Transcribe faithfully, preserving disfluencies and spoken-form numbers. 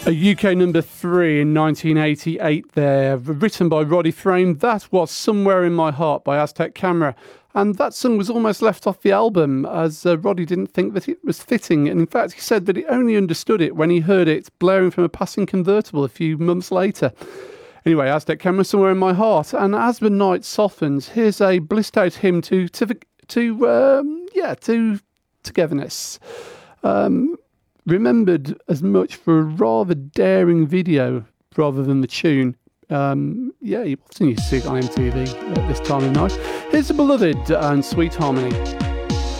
A U K number three in nineteen eighty-eight there, written by Roddy Frame. That was Somewhere in My Heart by Aztec Camera. And that song was almost left off the album as uh, Roddy didn't think that it was fitting. And in fact, he said that he only understood it when he heard it blaring from a passing convertible a few months later. Anyway, Aztec Camera, Somewhere in My Heart. And as the night softens, here's a blissed out hymn to, to, to um, yeah, to togetherness. Um... Remembered as much for a rather daring video rather than the tune. Um, yeah, you often used to see it on M T V at this time of night. Here's The Beloved and Sweet Harmony.